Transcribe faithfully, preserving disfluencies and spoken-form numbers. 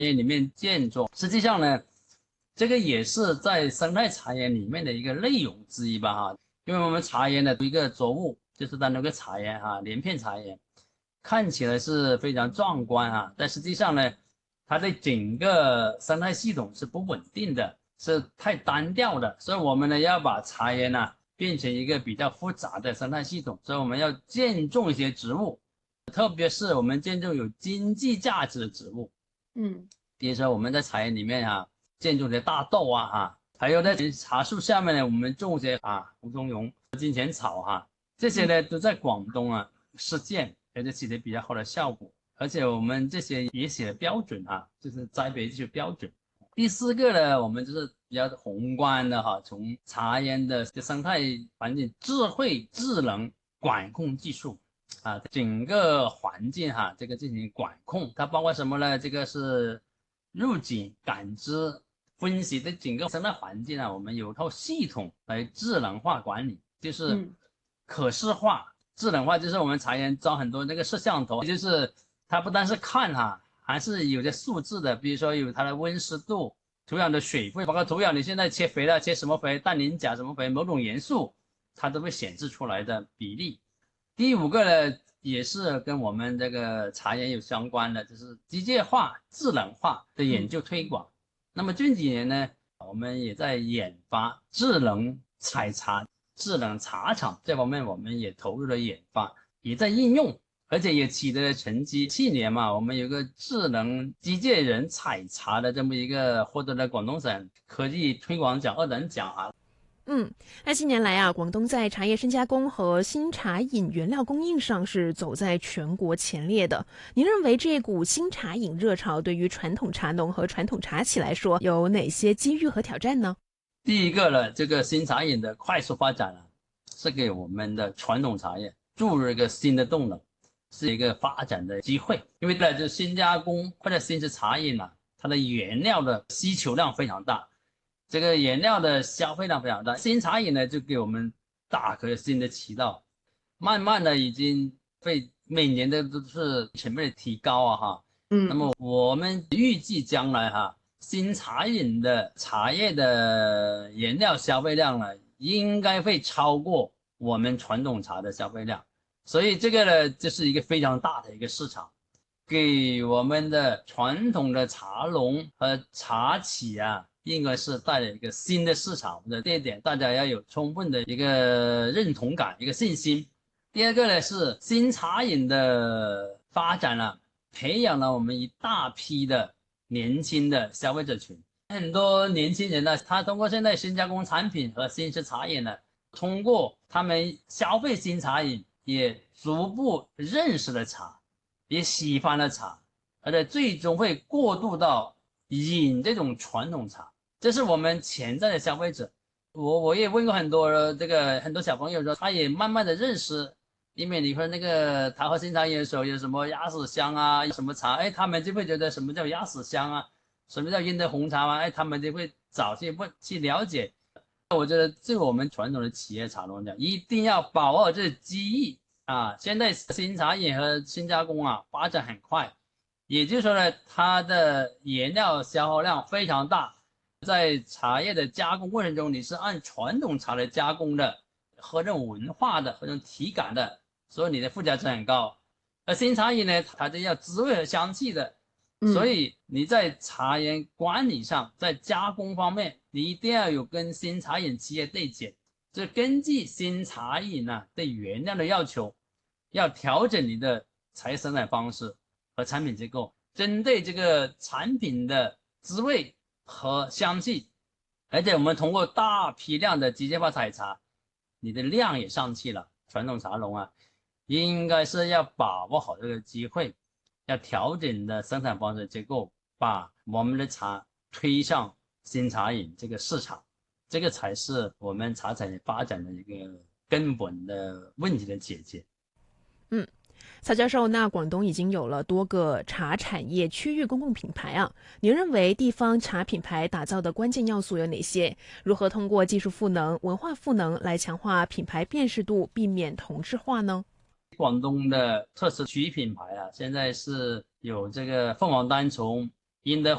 业里面建作。实际上呢，这个也是在生态茶园里面的一个内容之一吧哈。因为我们茶园的一个作物就是单独一个茶园哈，连片茶园，看起来是非常壮观哈，但实际上呢，它的整个生态系统是不稳定的，是太单调的，所以我们呢要把茶园呢变成一个比较复杂的生态系统，所以我们要建种一些植物，特别是我们建种有经济价值的植物。 嗯， 比如说我们在茶园里面啊，建种些大豆啊哈，还有在茶树下面呢，我们种些啊胡松茸、金钱草哈，这些呢都在广东啊实践，而且起得比较好的效果。而且我们这些也写了标准啊，就是栽培这些标准。第四个呢，我们就是比较宏观的哈，从茶园的生态环境、智慧、智能管控技术啊，整个环境哈，这个进行管控，它包括什么呢？这个是入境、感知、分析的整个生态环境啊，我们有套系统来智能化管理，就是可视化。智能化就是我们茶园装很多那个摄像头，就是它不单是看哈，还是有些数字的，比如说有它的温湿度、土壤的水分，包括土壤你现在切肥了，切什么肥，氮磷钾什么肥，某种元素，它都会显示出来的比例。第五个呢，也是跟我们这个茶园有相关的，就是机械化、智能化的研究推广。那么近几年呢，我们也在研发智能采茶、智能茶厂这方面，我们也投入了研发，也在应用，而且也取得了成绩。去年嘛，我们有个智能机械人采茶的这么一个获得了广东省科技推广奖二等奖啊。 嗯，那近年来啊，广东在茶叶深加工和新茶饮原料供应上是走在全国前列的。您认为这股新茶饮热潮对于传统茶农和传统茶企来说有哪些机遇和挑战呢？ 第一个呢，这个新茶饮的快速发展啊，是给我们的传统茶叶注入一个新的动能，是一个发展的机会。因为呢，就新加工或者新式茶饮啊，它的原料的需求量非常大，这个原料的消费量非常大。新茶饮呢，就给我们打开了新的渠道，慢慢的已经会每年的都是成本的提高啊哈。那么我们预计将来哈，新茶饮的茶叶的原料消费量呢，应该会超过我们传统茶的消费量，所以这个呢，这是一个非常大的一个市场，给我们的传统的茶农和茶企啊，应该是带来一个新的市场的这一点，大家要有充分的一个认同感、一个信心。第二个呢是新茶饮的发展了、啊，培养了我们一大批的年轻的消费者群。很多年轻人呢，他通过现在新加工产品和新式茶饮呢，通过他们消费新茶饮，也逐步认识了茶，也喜欢了茶，而且最终会过渡到饮这种传统茶，这是我们潜在的消费者。我我也问过很多这个很多小朋友说，他也慢慢的认识。因为你说那个桃花新茶饮的时候有什么鸭屎香啊，有什么茶，哎，他们就会觉得什么叫鸭屎香啊，什么叫英德红茶啊，哎，他们就会早去问去了解。我觉得对我们传统的企业茶农讲，一定要把握这机遇啊！现在新茶饮和新加工啊发展很快，也就是说呢，它的原料消耗量非常大，在茶叶的加工过程中，你是按传统茶的加工的，和这种文化的和这种体感的，所以你的附加值很高。而新茶饮呢，它就要滋味和香气的，所以你在茶园管理上，在加工方面，你一定要有跟新茶饮企业对接，就根据新茶饮啊对原料的要求，要调整你的茶叶生产方式和产品结构，针对这个产品的滋味和香气。而且我们通过大批量的机械化采茶，你的量也上去了。传统茶农啊，应该是要把握好这个机会，要调整的生产方式结构，把我们的茶推向新茶饮这个市场，这个才是我们茶产业发展的一个根本的问题的解决。 嗯，曹教授，那广东已经有了多个茶产业区域公共品牌啊，您认为地方茶品牌打造的关键要素有哪些？如何通过技术赋能、文化赋能来强化品牌辨识度，避免同质化呢？ 广东的特色区域品牌啊，现在是有这个凤凰单丛、 赢得